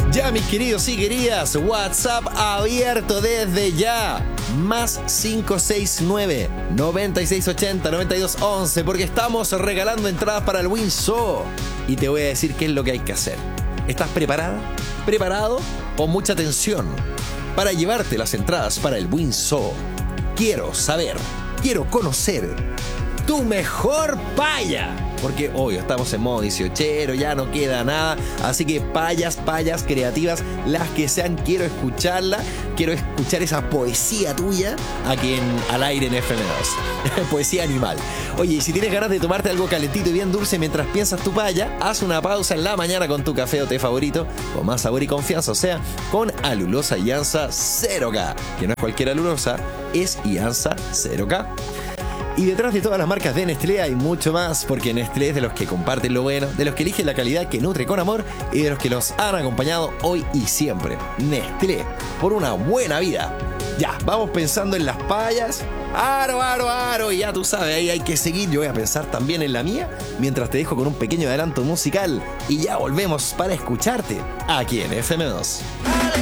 Ya, mis queridos y queridas, WhatsApp abierto desde ya. Más 569-9680-9211, porque estamos regalando entradas para el Win Show. Y te voy a decir qué es lo que hay que hacer. ¿Estás preparada? ¿Preparado? Pon mucha atención para llevarte las entradas para el Win Show. Quiero saber, quiero conocer tu mejor paya. Porque hoy estamos en modo 18, ya no queda nada. Así que payas creativas, las que sean, quiero escucharla. Quiero escuchar esa poesía tuya aquí al aire en FM2. Poesía animal. Oye, y si tienes ganas de tomarte algo calentito y bien dulce mientras piensas tu paya, haz una pausa en la mañana con tu café o té favorito, con más sabor y confianza, o sea, con Alulosa Ianza 0K. Que no es cualquier alulosa, es Ianza 0K. Y detrás de todas las marcas de Nestlé hay mucho más, porque Nestlé es de los que comparten lo bueno, de los que eligen la calidad que nutre con amor y de los que los han acompañado hoy y siempre. Nestlé, por una buena vida. Ya, vamos pensando en las payas. Aro, y ya tú sabes, ahí hay que seguir. Yo voy a pensar también en la mía, mientras te dejo con un pequeño adelanto musical. Y ya volvemos para escucharte aquí en FM2.